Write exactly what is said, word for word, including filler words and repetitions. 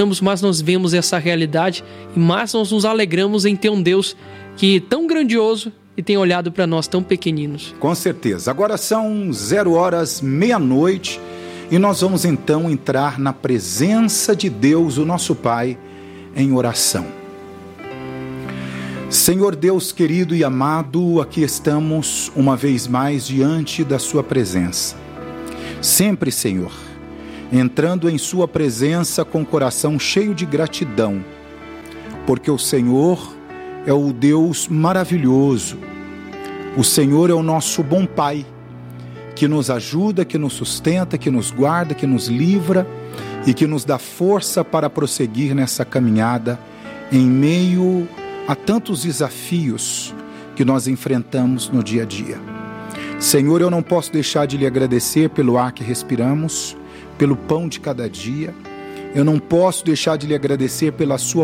mais nós vemos essa realidade e mais nós nos alegramos em ter um Deus que é tão grandioso e tem olhado para nós tão pequeninos. Com certeza. Agora são zero horas, meia-noite, e nós vamos então entrar na presença de Deus, o nosso Pai, em oração. Senhor Deus querido e amado, aqui estamos uma vez mais diante da sua presença. Sempre, Senhor, entrando em sua presença com o coração cheio de gratidão, porque o Senhor é o Deus maravilhoso. O Senhor é o nosso bom Pai, que nos ajuda, que nos sustenta, que nos guarda, que nos livra e que nos dá força para prosseguir nessa caminhada em meio a tantos desafios que nós enfrentamos no dia a dia. Senhor, eu não posso deixar de lhe agradecer pelo ar que respiramos, pelo pão de cada dia. Eu não posso deixar de lhe agradecer pela sua